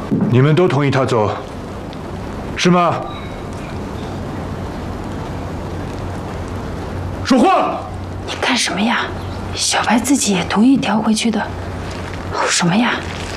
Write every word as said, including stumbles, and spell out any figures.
你们都同意他走，是吗？说话！ 你干什么呀？小白自己也同意调回去的，吼什么呀？